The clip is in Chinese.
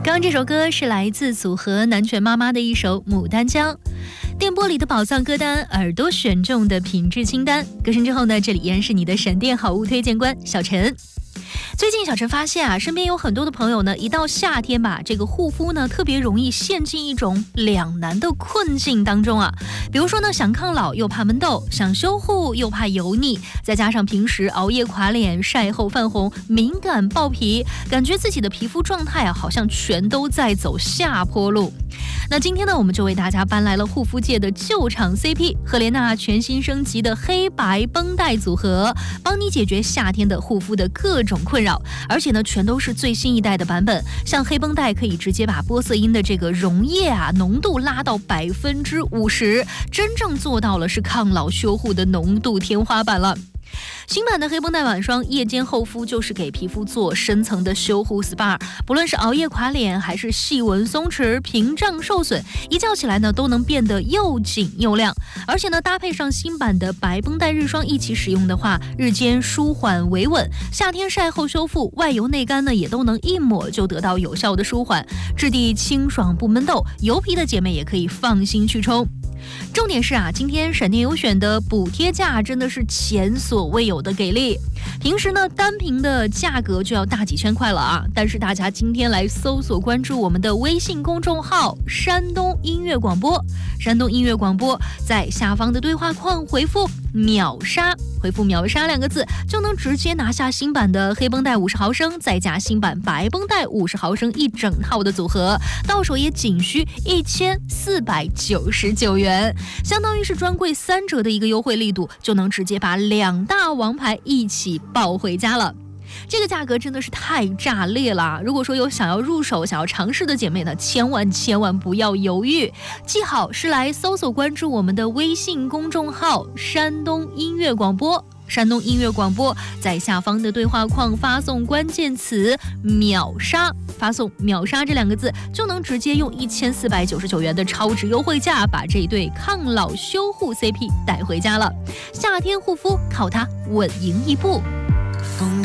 刚刚这首歌是来自组合南拳妈妈的一首《牡丹江》，电波里的宝藏歌单，耳朵选中的品质清单。歌声之后呢，这里依然是你的闪电好物推荐官小陈。最近小陈发现啊，身边有很多的朋友呢，一到夏天吧，这个护肤呢特别容易陷进一种两难的困境当中啊。比如说呢，想抗老又怕闷痘，想修护又怕油腻，再加上平时熬夜垮脸、晒后泛红、敏感爆皮，感觉自己的皮肤状态啊，好像全都在走下坡路。那今天呢，我们就为大家搬来了护肤界的救场 CP 赫莲娜全新升级的黑白绷带组合，帮你解决夏天的护肤的各种困扰，而且呢，全都是最新一代的版本。像黑绷带可以直接把玻色因的这个溶液啊浓度拉到50%，真正做到了是抗老修护的浓度天花板了。新版的黑绷带晚霜夜间厚敷就是给皮肤做深层的修护 SPA， 不论是熬夜垮脸还是细纹松弛、屏障受损，一觉起来呢都能变得又紧又亮。而且呢，搭配上新版的白绷带日霜一起使用的话，日间舒缓维稳，夏天晒后修复，外油内干呢也都能一抹就得到有效的舒缓，质地清爽不闷痘，油皮的姐妹也可以放心去冲。重点是啊，今天闪电优选的补贴价真的是前所未有的给力。平时呢，单瓶的价格就要大几千块了啊，但是大家今天来搜索关注我们的微信公众号山东音乐广播，山东音乐广播，在下方的对话框回复秒杀，回复秒杀2个字，就能直接拿下新版的黑绷带50毫升，再加新版白绷带50毫升一整套的组合，到手也仅需1499元，相当于是专柜3折的一个优惠力度，就能直接把2大王牌一起抱回家了。这个价格真的是太炸裂了！如果说有想要入手、想要尝试的姐妹呢，千万不要犹豫，记好是来搜索关注我们的微信公众号山东音乐广播，山东音乐广播，在下方的对话框发送关键词秒杀，发送秒杀这2个字，就能直接用1499元的超值优惠价把这一对抗老修护 CP 带回家了。夏天护肤靠它稳赢一步。 风